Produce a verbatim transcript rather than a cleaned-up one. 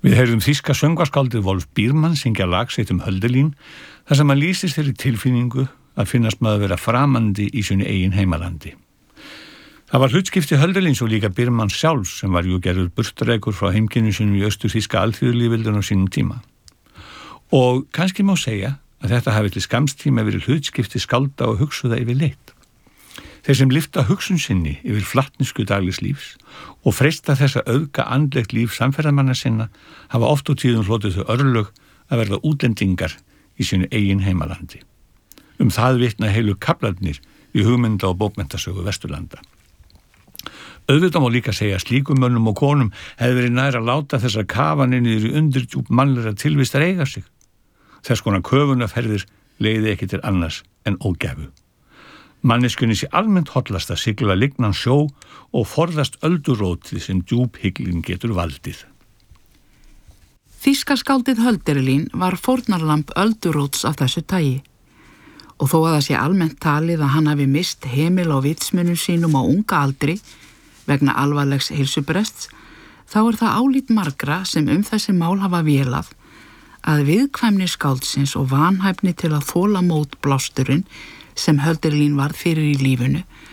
Við heyrðum þýska söngvaskáldið Wolf Biermann syngja lag sitt um Hölderlin þar sem hann lýsist þeirri tilfinningu að finnast maður vera framandi í sínu eigin heimalandi. Það var hlutskipti Hölderlins og líka Biermann sjálfs sem var jú gerður burtreikur frá heimkynni sínum í austur-þýska alþýðulýðveldinu á sínum tíma. Og kannski má segja að þetta hafi til skamstíma verið hlutskipti skálda og hugsuða yfir leitt. Þeir sem lyfta hugsun sinni yfir flattnisku daglegs lífs og freista þess að auðga andlegt líf samferðamanna sinna hafa oft og tíðum hlotið þau örlög að verða útlendingar í sínu eigin heimalandi. Um það vitna heilu kaflarnir í hugmynda- og bókmenntasögu Vesturlanda. Auðvitað má líka segja að slíkum mönnum og konum hefði verið nær að láta þessar kafanir niður í undirdjúp mannlegra tilvistar eiga sig. Þess konar köfunarferðir leiði ekki til annars en ógæfu. Manneskjunni sé almennt hollast að sigla lignan sjó og forðast öldurótið sem djúphyglin getur valdið. Þýska skáldið Hölderlin var fórnarlamb ölduróts af þessu tagi. Og þó að það sé almennt talið að hann hafi mist hemil á vitsmunum sínum á unga aldri vegna alvarlegs heilsubrests, þá er það álít margra sem um þessi mál hafa vélað að viðkvæmni skáldsins og vanhæfni til að þola mótblásturinn sem Hölderlin varð fyrir í lífinu